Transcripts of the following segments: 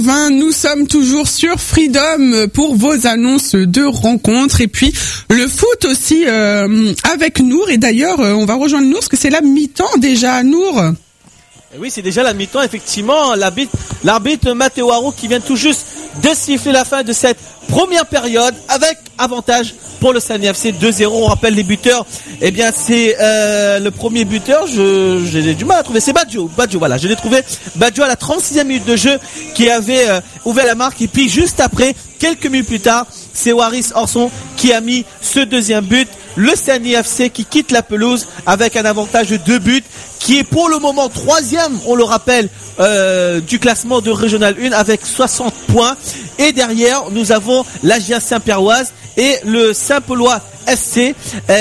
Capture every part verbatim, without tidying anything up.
Nous sommes toujours sur Freedom pour vos annonces de rencontres et puis le foot aussi euh, avec Nour. Et d'ailleurs, euh, on va rejoindre Nour parce que c'est la mi-temps déjà, Nour. Oui, c'est déjà la mi-temps, effectivement. L'arbitre, l'arbitre Matteo Haro qui vient tout juste de siffler la fin de cette première période avec avantage pour le Sani F C deux zéro. On rappelle les buteurs. Eh bien, c'est euh, le premier buteur. Je, j'ai du mal à trouver. C'est Badjo. Badjo, voilà. Je l'ai trouvé. Badjo à la trente-sixième minute de jeu qui avait euh, ouvert la marque. Et puis, juste après, quelques minutes plus tard, c'est Waris Orson qui a mis ce deuxième but. Le Sani F C qui quitte la pelouse avec un avantage de deux buts, qui est pour le moment troisième, on le rappelle, euh, du classement de Régional un avec soixante points. Et derrière, nous avons l'A G A Saint-Pierroise et le Saint-Paulois F C.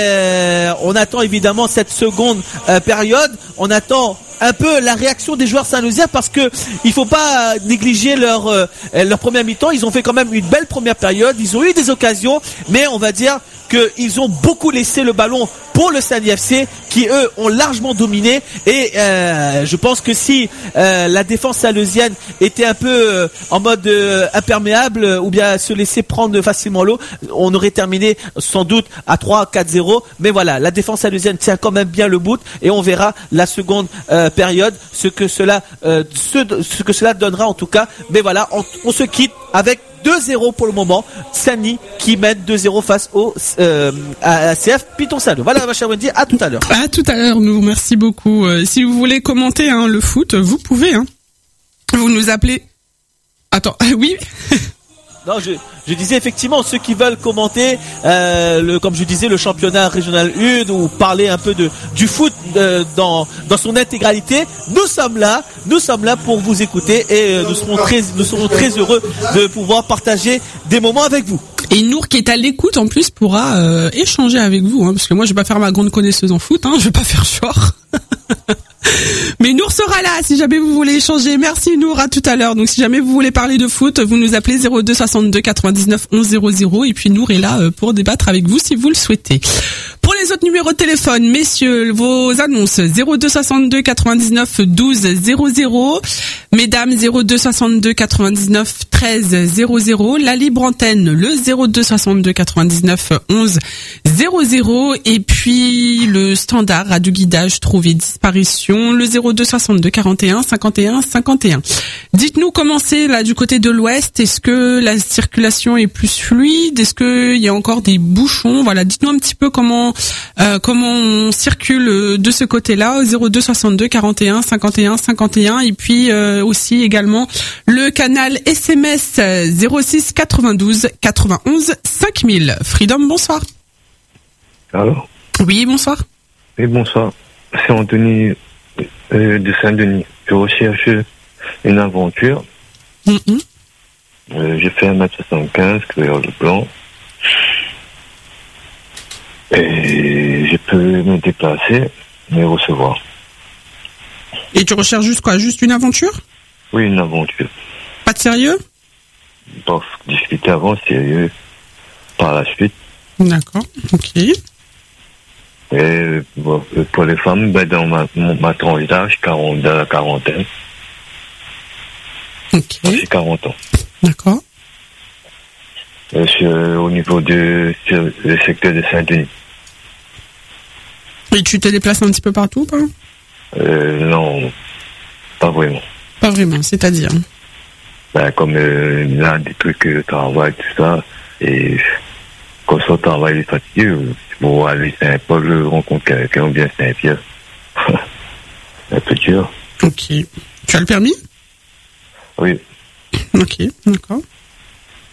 Euh, on attend évidemment cette seconde euh, période. On attend un peu la réaction des joueurs saint-louisiens parce que il faut pas négliger leur euh, leur première mi-temps. Ils ont fait quand même une belle première période. Ils ont eu des occasions, mais on va dire qu'ils ont beaucoup laissé le ballon pour le Sani F C qui eux ont largement dominé. Et euh, je pense que si euh, la défense saint-louisienne était un peu euh, en mode euh, imperméable euh, ou bien se laisser prendre facilement l'eau, on aurait terminé sans doute à trois quatre zéro. Mais voilà, la défense saint-louisienne tient quand même bien le bout et on verra la seconde euh, période ce que cela euh, ce, ce que cela donnera en tout cas. Mais voilà, on, on se quitte avec deux zéro pour le moment. Sani qui mène deux zéro face au euh, à C F Piton Saint-Lô. Voilà ma chère Wendy, à tout à l'heure. À tout à l'heure, nous merci beaucoup. Euh, si vous voulez commenter hein, le foot, vous pouvez. Hein. Vous nous appelez. Attends, oui. Non, je, je disais effectivement ceux qui veulent commenter, euh, le, comme je disais, le championnat régional un ou parler un peu de du foot euh, dans dans son intégralité. Nous sommes là, nous sommes là pour vous écouter et euh, nous serons très nous serons très heureux de pouvoir partager des moments avec vous. Et Nour qui est à l'écoute en plus pourra euh, échanger avec vous, hein, parce que moi je vais pas faire ma grande connaisseuse en foot, hein, je vais pas faire genre. Mais Nour sera là si jamais vous voulez échanger. Merci Nour, à tout à l'heure. Donc si jamais vous voulez parler de foot, vous nous appelez zéro deux soixante-deux quatre-vingt-dix-neuf onze zéro zéro et puis Nour est là pour débattre avec vous si vous le souhaitez. Pour les autres numéros de téléphone, messieurs, vos annonces zéro deux soixante-deux quatre-vingt-dix-neuf douze zéro zéro, mesdames zéro deux soixante-deux quatre-vingt-dix-neuf treize zéro zéro, la libre antenne le zéro deux soixante-deux quatre-vingt-dix-neuf onze zéro zéro et puis le standard radio guidage trouvé disparition le zéro deux soixante-deux quarante et un cinquante et un cinquante et un. Dites-nous comment c'est là du côté de l'ouest, est-ce que la circulation est plus fluide, est-ce que il y a encore des bouchons, voilà, dites-nous un petit peu comment euh, comment on circule de ce côté-là au zéro deux soixante-deux quarante et un cinquante et un cinquante et un et puis euh, aussi également le canal S M S zéro six quatre-vingt-douze quatre-vingt-onze cinq mille. Freedom, bonsoir. Allô? Oui, bonsoir. Oui, bonsoir. C'est Anthony euh, de Saint-Denis. Je recherche une aventure. Mm-hmm. Euh, j'ai fait un mètre soixante-quinze, couleur de blanc. Et je peux me déplacer, me recevoir. Et tu recherches juste quoi? Juste une aventure? Oui, une aventure. Pas de sérieux? Pour discuter avant, sérieux, par la suite. D'accord, ok. Et bon, pour les femmes, ben, dans ma, ma tranche d'âge, quarante, dans la quarantaine. Ok. J'ai quarante ans. D'accord. Euh, sur, au niveau de sur le secteur de Saint-Denis. Et tu te déplaces un petit peu partout, pas? Euh, non, pas vraiment. Pas vraiment, c'est-à-dire? Ben, comme euh, là, des trucs, euh, travail, tout ça, et quand son travail est fatigué, euh, bon, aller Saint-Paul, je rencontre quelqu'un, ou bien Saint-Pierre. C'est un peu dur. Ok. Tu as le permis? Oui. Ok, d'accord.